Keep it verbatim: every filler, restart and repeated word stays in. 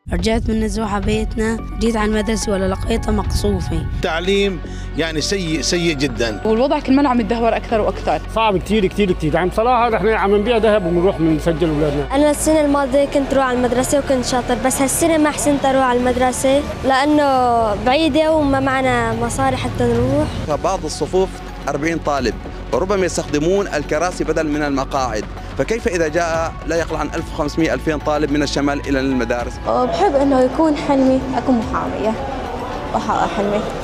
رجعت من نزوحة بيتنا، جيت على المدرسة ولا لقيتها مقصوفة. التعليم يعني سيء سيء جدا، والوضع كل ما عم يتدهور أكثر وأكثر. صعب كثير كثير كثير. يعني بصراحة نحن عم نبيع ذهب وبنروح بنسجل أولادنا. أنا السنة الماضية كنت روح على المدرسة وكنت شاطر، بس هالسنة ما حسنت أروح على المدرسة لأنه بعيدة وما معنا مصاري حتى نروح. فبعض الصفوف أربعين طالب وربما يستخدمون الكراسي بدل من المقاعد، فكيف إذا جاء لا يقل عن ألف وخمسمئة ألفين طالب من الشمال إلى المدارس؟ بحب إنه يكون حلمي أكون محامية وأحقق حلمي.